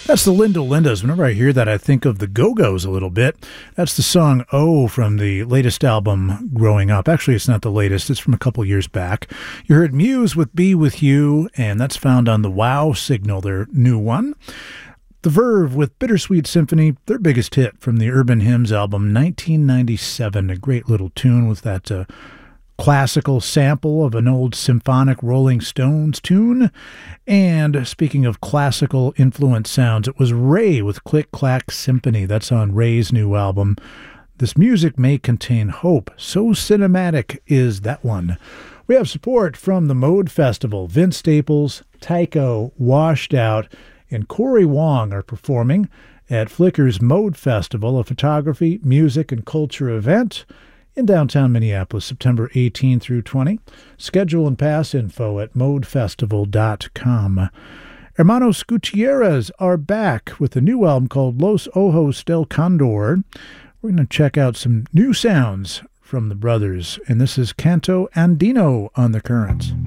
That's the Linda Lindas. Whenever I hear that, I think of the Go-Go's a little bit. That's the song Oh from the latest album, Growing Up. Actually, it's not the latest. It's from a couple years back. You heard Muse with Be With You, and that's found on the Wow Signal, their new one. The Verve with Bittersweet Symphony, their biggest hit from the Urban Hymns album, 1997. A great little tune with that classical sample of an old symphonic Rolling Stones tune. And speaking of classical influence sounds, it was Ray with Click Clack Symphony. That's on Ray's new album. This music may contain hope. So cinematic is that one. We have support from the Mode Festival. Vince Staples, Tycho, Washed Out, and Corey Wong are performing at Flickr's Mode Festival, a photography, music, and culture event in downtown Minneapolis, September 18 through 20. Schedule and pass info at modefestival.com. Hermanos Gutierrez are back with a new album called Los Ojos del Condor. We're going to check out some new sounds from the brothers, and this is Canto Andino on The Currents.